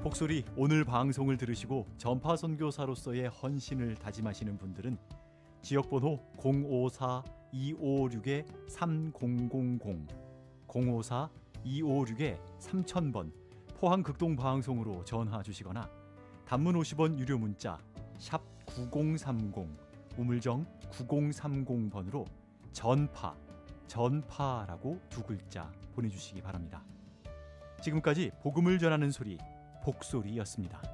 복소리 오늘 방송을 들으시고 전파 선교사로서의 헌신을 다짐하시는 분들은 지역번호 054-256-3000 054-256-3000번 포항극동방송으로 전화 주시거나 단문 50원 유료 문자 샵 9030 우물정 9030번으로 전파라고 두 글자 보내주시기 바랍니다. 지금까지 복음을 전하는 소리 복소리였습니다.